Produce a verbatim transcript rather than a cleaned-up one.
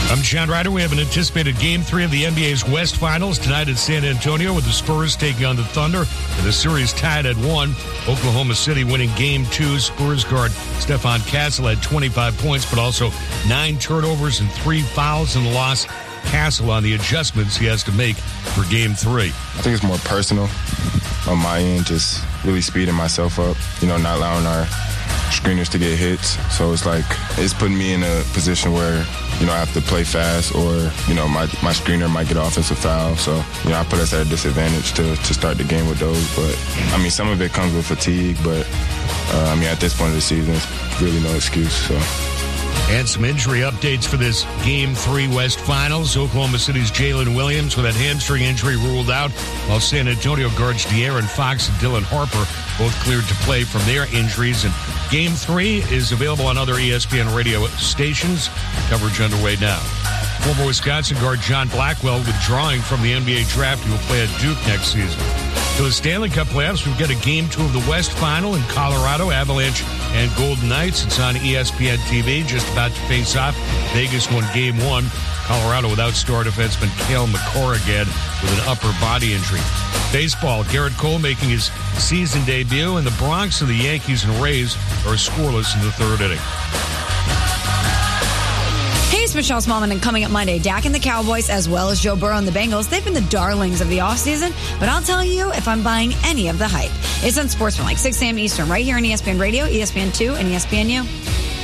I'm John Ryder. We have an anticipated Game three of the N B A's West Finals tonight in San Antonio with the Spurs taking on the Thunder. And the series tied at one. Oklahoma City winning Game two. Spurs guard Stefan Castle had twenty-five points, but also nine turnovers and three fouls in the loss. Castle on the adjustments he has to make for Game three. I think it's more personal on my end, just really speeding myself up, you know, not allowing our screeners to get hits. So it's like, it's putting me in a position where, you know, I have to play fast or, you know, my my screener might get offensive foul. So, you know, I put us at a disadvantage to, to start the game with those. But, I mean, some of it comes with fatigue, but, uh, I mean, at this point of the season, it's really no excuse, so. And some injury updates for this Game three West Finals. Oklahoma City's Jalen Williams with that hamstring injury ruled out, while San Antonio guards De'Aaron Fox and Dylan Harper both cleared to play from their injuries. And Game three is available on other E S P N radio stations. Coverage underway now. Former Wisconsin guard John Blackwell withdrawing from the N B A draft. He will play at Duke next season. For the Stanley Cup playoffs, we've got a Game two of the West Final in Colorado, Avalanche and Golden Knights. It's on E S P N T V, just about to face off. Vegas won Game one. Colorado without star defenseman Cale Makar again with an upper body injury. Baseball, Garrett Cole making his season debut, and the Bronx and the Yankees and Rays are scoreless in the third inning. Hey, it's Michelle Smallman, and coming up Monday, Dak and the Cowboys, as well as Joe Burrow and the Bengals, they've been the darlings of the offseason, but I'll tell you if I'm buying any of the hype. It's on Sportsman, like six a.m. Eastern, right here on E S P N Radio, E S P N two, and E S P N U.